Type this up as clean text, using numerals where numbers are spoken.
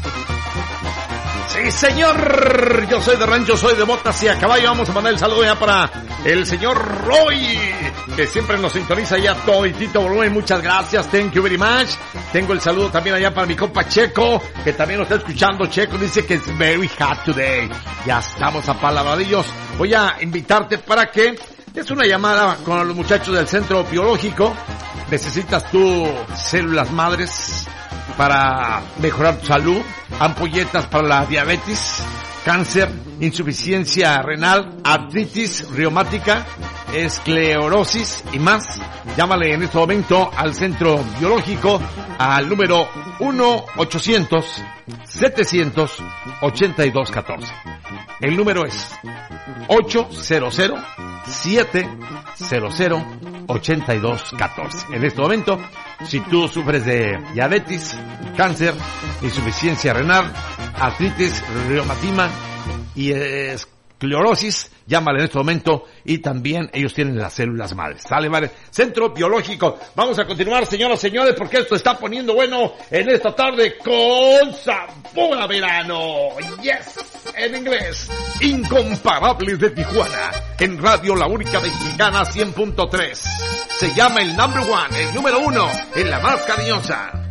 Sí, señor, yo soy de rancho, soy de botas y a caballo. Vamos a mandar el saludo ya para el señor Roy, que siempre nos sintoniza ya todo y Tito Volumen. Muchas gracias, thank you very much. Tengo el saludo también allá para mi compa Checo, que también nos está escuchando. Checo dice que es very hot today. Ya estamos a palabradillos. Voy a invitarte para que des una llamada con los muchachos del Centro Biológico. Necesitas tú células madres para mejorar tu salud, ampolletas para la diabetes, cáncer, insuficiencia renal, artritis reumática, esclerosis y más. Llámale en este momento al Centro Biológico al número 1-800-782-14. El número es 800-700-8214. En este momento, si tú sufres de diabetes, cáncer, insuficiencia renal, artritis, reumatismo y esclerosis, llámale en este momento y también ellos tienen las células madres. Sale, vale. Centro Biológico. Vamos a continuar, señoras y señores, porque esto está poniendo bueno en esta tarde con sabor a verano. Yes, en inglés. Incomparables de Tijuana. En Radio La Única Mexicana 100.3. Se llama el number one, el número uno, en la más cariñosa.